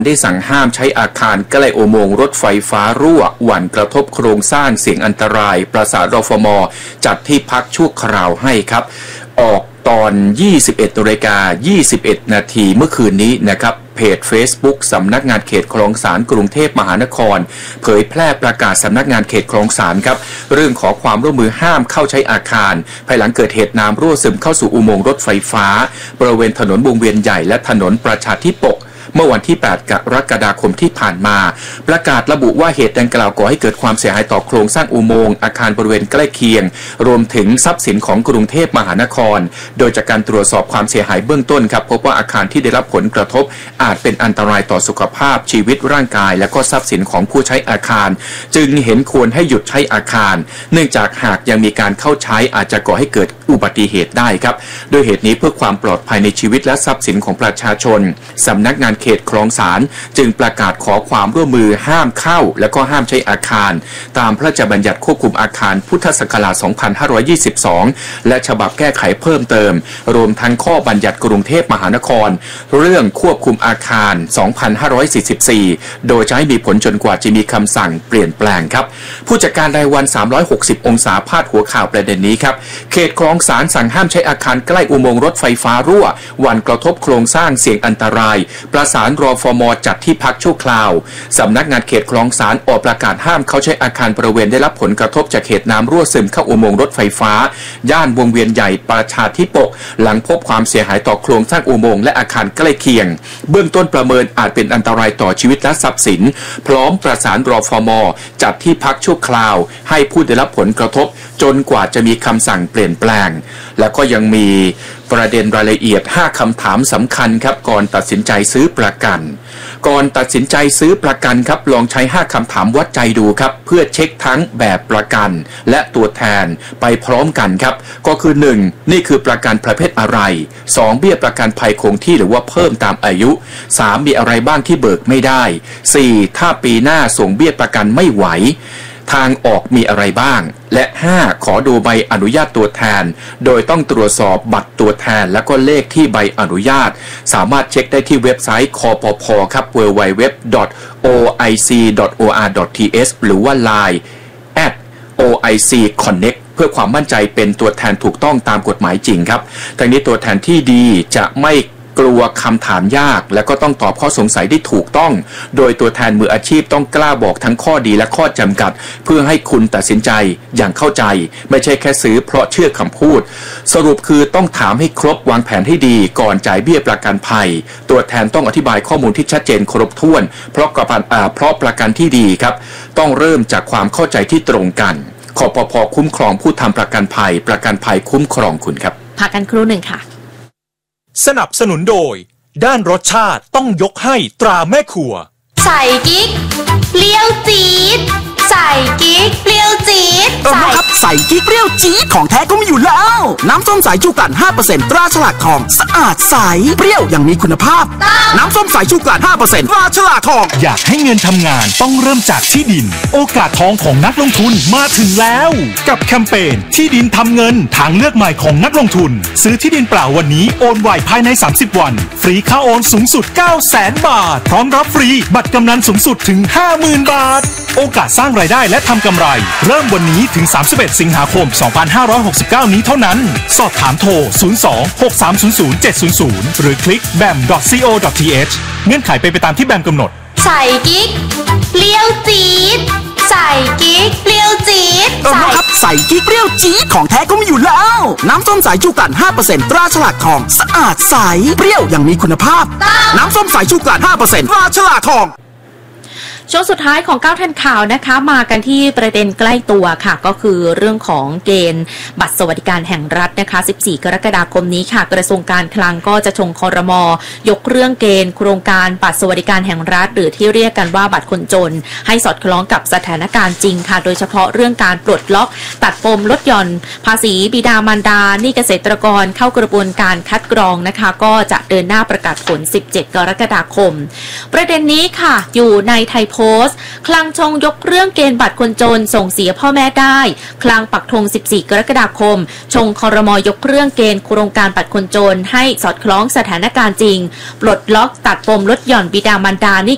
ได้สั่งห้ามใช้อาคารใกล้อุโมงค์รถไฟฟ้ารั่วหวั่นกระทบโครงสร้างเสี่ยงอันตรายประสานรฟม.จัดที่พักชั่วคราวให้ครับออกตอน 21:21 นาทีเมื่อคืนนี้นะครับเพจ Facebook สำนักงานเขตคลองสานกรุงเทพมหานครเผยแพร่ประกาศสำนักงานเขตคลองสานครับเรื่องขอความร่วมมือห้ามเข้าใช้อาคารภายหลังเกิดเหตุน้ำรั่วซึมเข้าสู่อุโมงค์รถไฟฟ้าบริเวณถนนวงเวียนใหญ่และถนนประชาธิปกเมื่อวันที่ 8 กรกฎาคมที่ผ่านมาประกาศระบุว่าเหตุดังกล่าวก่อให้เกิดความเสียหายต่อโครงสร้างอุโมงค์อาคารบริเวณใกล้เคียงรวมถึงทรัพย์สินของกรุงเทพมหานครโดยจากการตรวจสอบความเสียหายเบื้องต้นครับพบว่าอาคารที่ได้รับผลกระทบอาจเป็นอันตรายต่อสุขภาพชีวิตร่างกายและก็ทรัพย์สินของผู้ใช้อาคารจึงเห็นควรให้หยุดใช้อาคารเนื่องจากหากยังมีการเข้าใช้อาจจะก่อให้เกิดอุบัติเหตุได้ครับโดยเหตุนี้เพื่อความปลอดภัยในชีวิตและทรัพย์สินของประชาชนสำนักงานเขตคลองสานจึงประกาศขอความร่วมมือห้ามเข้าและก็ห้ามใช้อาคารตามพระราชบัญญัติควบคุมอาคารพุทธศักราช 2522 และฉบับแก้ไขเพิ่มเติมรวมทั้งข้อบัญญัติกรุงเทพมหานครเรื่องควบคุมอาคาร 2544 โดยจะให้มีผลจนกว่าจะมีคำสั่งเปลี่ยนแปลงครับผู้จัดการรายวัน 360 องศาพาดหัวข่าวประเด็นนี้ครับเขตคลองสานสั่งห้ามใช้อาคารใกล้อุโมงค์รถไฟฟ้ารั่วหวั่นกระทบโครงสร้างเสี่ยงอันตรายประสานรฟม.จัดที่พักชั่วคราวสำนักงานเขตคลองสานออกประกาศห้ามเขาใช้อาคารบริเวณได้รับผลกระทบจากเหตุน้ำรั่วซึมเข้าอุโมงค์รถไฟฟ้าย่านวงเวียนใหญ่ประชาธิปกหลังพบความเสียหายต่อโครงสร้างอุโมงค์และอาคารใกล้เคียงเบื้องต้นประเมินอาจเป็นอันตรายต่อชีวิตและทรัพย์สินพร้อมประสานรฟม.จัดที่พักชั่วคราวให้ผู้ได้รับผลกระทบจนกว่าจะมีคำสั่งเปลี่ยนแปลงแล้วก็ยังมีประเด็นรายละเอียด5คำถามสำคัญครับก่อนตัดสินใจซื้อประกันก่อนตัดสินใจซื้อประกันครับลองใช้5คำถามวัดใจดูครับเพื่อเช็คทั้งแบบประกันและตัวแทนไปพร้อมกันครับก็คือ 1. นี่คือประกันประเภทอะไร 2. เบี้ยประกันภัยคงที่หรือว่าเพิ่มตามอายุ 3. มีอะไรบ้างที่เบิกไม่ได้ 4. ถ้าปีหน้าส่งเบี้ยประกันไม่ไหวทางออกมีอะไรบ้างและ 5. ขอดูใบอนุญาตตัวแทนโดยต้องตรวจสอบบัตรตัวแทนและก็เลขที่ใบอนุญาตสามารถเช็คได้ที่เว็บไซต์คปภ.ครับ www.oic.or.th หรือว่า Line @oicconnect เพื่อความมั่นใจเป็นตัวแทนถูกต้องตามกฎหมายจริงครับทั้งนี้ตัวแทนที่ดีจะไม่กลัวคำถามยากและก็ต้องตอบข้อสงสัยได้ถูกต้องโดยตัวแทนมืออาชีพต้องกล้าบอกทั้งข้อดีและข้อจำกัดเพื่อให้คุณตัดสินใจอย่างเข้าใจไม่ใช่แค่ซื้อเพราะเชื่อคำพูดสรุปคือต้องถามให้ครบวางแผนให้ดีก่อนจ่ายเบี้ยประกันภัยตัวแทนต้องอธิบายข้อมูลที่ชัดเจนครบถ้วนเพราะประกันที่ดีครับต้องเริ่มจากความเข้าใจที่ตรงกันคปภ.คุ้มครองผู้ทำประกันภัยประกันภัยคุ้มครองคุณครับพักกันครู่หนึ่งค่ะสนับสนุนโดยด้านรสชาติต้องยกให้ตราแม่ครัวใส่กิ๊กเปรี้ยวจี๊ดใส่กิ๊กเปรี้ยวจี๊ดครับใส่กิ๊กเปรี้ยวจี๊ดของแท้ก็มีอยู่แล้วน้ำส้มสายชูกลั่น 5% ตราฉลากทองสะอาดใสเปรี้ยวอย่างมีคุณภาพน้ำส้มสายชูกลั่น 5% ตราฉลากทองอยากให้เงินทำงานต้องเริ่มจากที่ดินโอกาสทองของนักลงทุนมาถึงแล้วกับแคมเปญที่ดินทำเงินทางเลือกใหม่ของนักลงทุนซื้อที่ดินเปล่าวันนี้โอนไวภายใน30วันฟรีค่าโอนสูงสุด 900,000 บาทพร้อมรับฟรีบัตรกำนันสูงสุดถึง 50,000 บาทโอกาสสร้างรายได้และทำกำไรเริ่มวันนี้ถึง31สิงหาคม2569นี้เท่านั้นสอบถามโทร02-6300-700หรือคลิก bam.co.th เงื่อนไขไปตามที่แบมกำหนดใส่กิ๊กเปรี้ยวจี๊ดใส่กิ๊กเปรี้ยวจี๊ดครับใส่กิ๊กเปรี้ยวจี๊ดของแท้ก็มีอยู่แล้วน้ำส้มสายชูกลั่น 5% ตราฉลากทองสะอาดใสเปรี้ยวอย่างมีคุณภาพน้ำส้มสายชูกลั่น 5% ตราฉลากทองช่วงสุดท้ายของ9ทันข่าวนะคะมากันที่ประเด็นใกล้ตัวค่ะก็คือเรื่องของเกณฑ์บัตรสวัสดิการแห่งรัฐนะคะ14กรกฎาคมนี้ค่ะกระทรวงการคลังก็จะชงครม.ยกเรื่องเกณฑ์โครงการบัตรสวัสดิการแห่งรัฐหรือที่เรียกกันว่าบัตรคนจนให้สอดคล้องกับสถานการณ์จริงค่ะโดยเฉพาะเรื่องการปลดล็อกตัดปมลดหย่อนภาษีบิดามารดาหนี้เกษตรกรเข้ากระบวนการคัดกรองนะคะก็จะเดินหน้าประกาศผล17กรกฎาคมประเด็นนี้ค่ะอยู่ในไทยโพสต์คลังชงยกเรื่องเกณฑ์บัตรคนจนส่งเสียพ่อแม่ได้คลังปักธง14กรกฎาคมชงครม.ยกเรื่องเกณฑ์โครงการบัตรคนจนให้สอดคล้องสถานการณ์จริงปลดล็อกตัดปมลดหย่อนบิดามารดาหนี้